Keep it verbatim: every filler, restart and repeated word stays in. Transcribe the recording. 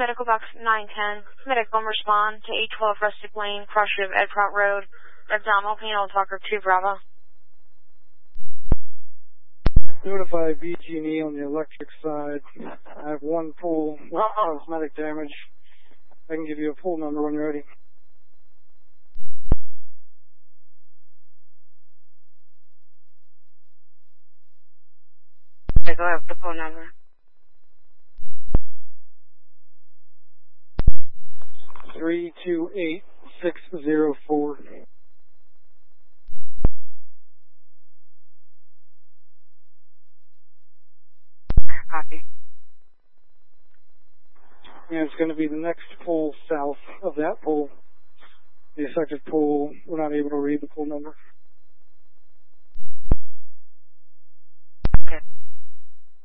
Medical Box nine ten. Medical respond to eight twelve Rustic Lane, crossing of Edpront Road. Abdominal pain, I'll talker two Bravo. Notify B G and E on the electric side. I have one pole, cosmetic damage. I can give you a pole number when you're ready. Okay, go ahead with the pole number. Three two eight six zero four. Copy. And it's going to be the next pole south of that pole. The affected pole, we're not able to read the pole number.